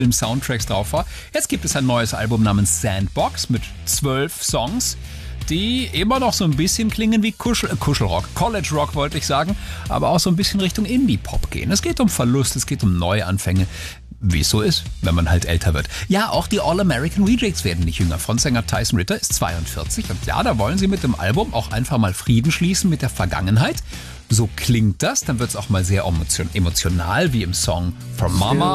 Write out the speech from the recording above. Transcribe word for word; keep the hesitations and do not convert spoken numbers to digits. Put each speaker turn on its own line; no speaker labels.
Soundtracks drauf war. Jetzt gibt es ein neues Album namens Sandbox mit zwölf Songs, die immer noch so ein bisschen klingen wie Kuschel, äh, Kuschelrock, College Rock wollte ich sagen, aber auch so ein bisschen Richtung Indie-Pop gehen. Es geht um Verlust, es geht um Neuanfänge, wie es so ist, wenn man halt älter wird. Ja, auch die All-American Rejects werden nicht jünger. Frontsänger Tyson Ritter ist zweiundvierzig und ja, da wollen sie mit dem Album auch einfach mal Frieden schließen mit der Vergangenheit. So klingt das, dann wird es auch mal sehr emotional, wie im Song From Mama.